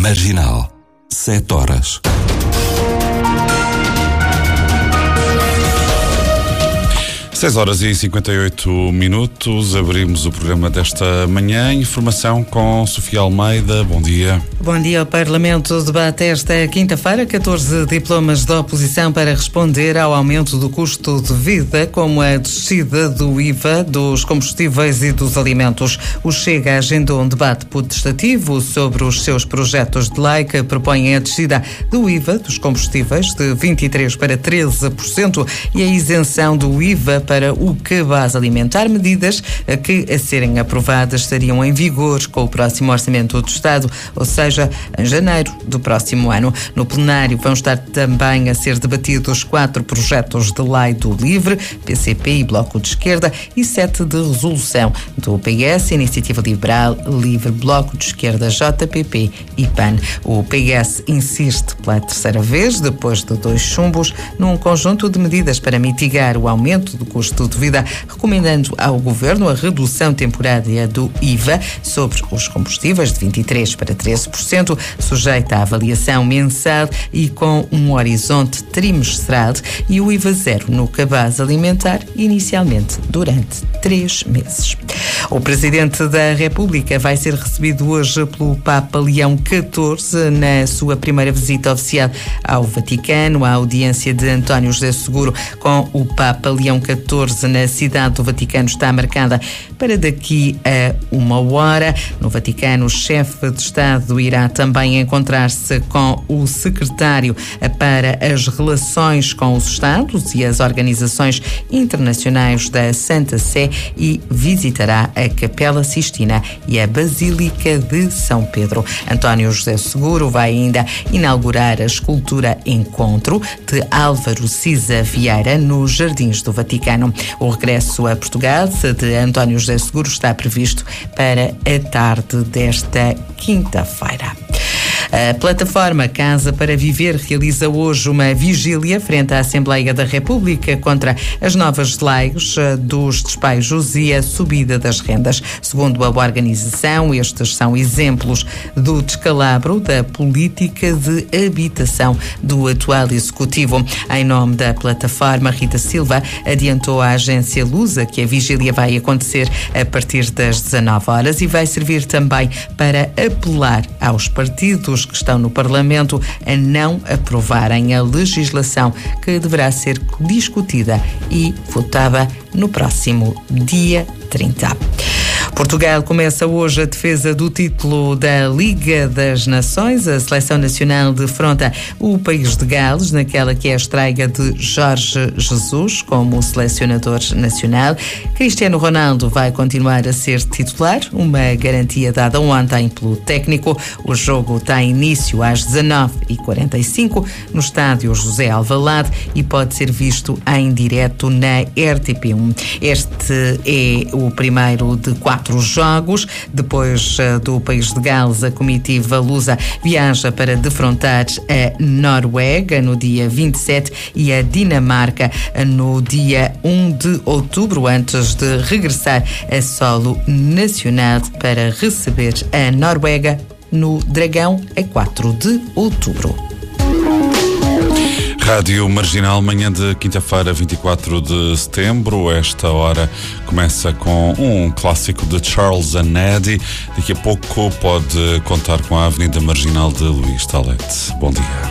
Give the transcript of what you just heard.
Marginal, 7 horas. Seis horas e 58 minutos, abrimos o programa desta manhã. Informação com Sofia Almeida. Bom dia. Bom dia. O Parlamento debate esta quinta-feira 14 diplomas de oposição para responder ao aumento do custo de vida, como a descida do IVA dos combustíveis e dos alimentos. O Chega agendou um debate potestativo sobre os seus projetos de lei que propõem a descida do IVA dos combustíveis de 23% para 13% e a isenção do IVA para o cabaz alimentar, medidas que, a serem aprovadas, estariam em vigor com o próximo Orçamento do Estado, ou seja, em janeiro do próximo ano. No plenário vão estar também a ser debatidos 4 projetos de lei do LIVRE, PCP e Bloco de Esquerda e 7 de resolução do PS, Iniciativa Liberal, LIVRE, Bloco de Esquerda, JPP e PAN. O PS insiste pela terceira vez, depois de 2 chumbos, num conjunto de medidas para mitigar o aumento do custo de vida, recomendando ao Governo a redução temporária do IVA sobre os combustíveis de 23% para 13%, sujeita à avaliação mensal e com um horizonte trimestral, e o IVA zero no cabaz alimentar, inicialmente durante 3 meses. O Presidente da República vai ser recebido hoje pelo Papa Leão XIV na sua primeira visita oficial ao Vaticano. A audiência de António José Seguro com o Papa Leão XIV na cidade do Vaticano está marcada para daqui a 1 hora. No Vaticano, o chefe de Estado irá também encontrar-se com o secretário para as relações com os Estados e as organizações internacionais da Santa Sé e visitará a Capela Sistina e a Basílica de São Pedro. António José Seguro vai ainda inaugurar a escultura Encontro de Álvaro Cisa Vieira nos Jardins do Vaticano. O regresso a Portugal de António José Seguro está previsto para a tarde desta quinta-feira. A plataforma Casa para Viver realiza hoje uma vigília frente à Assembleia da República contra as novas leis dos despejos e a subida das rendas. Segundo a organização, estes são exemplos do descalabro da política de habitação do atual Executivo. Em nome da plataforma, Rita Silva adiantou à agência Lusa que a vigília vai acontecer a partir das 19 horas e vai servir também para apelar aos partidos que estão no Parlamento a não aprovarem a legislação que deverá ser discutida e votada no próximo dia 30. Portugal começa hoje a defesa do título da Liga das Nações. A Seleção Nacional defronta o país de Gales, naquela que é a estreia de Jorge Jesus como selecionador nacional. Cristiano Ronaldo vai continuar a ser titular, uma garantia dada ontem pelo técnico. O jogo tem início às 19h45 no estádio José Alvalade e pode ser visto em direto na RTP1. Este é o primeiro de 4 jogos. Depois do país de Gales, a comitiva lusa viaja para defrontar a Noruega no dia 27 e a Dinamarca no dia 1 de outubro, antes de regressar a solo nacional para receber a Noruega no Dragão a 4 de outubro. Rádio Marginal, manhã de quinta-feira, 24 de setembro. Esta hora começa com um clássico de Charles and Eddie. Daqui a pouco pode contar com a Avenida Marginal de Luís Talete. Bom dia.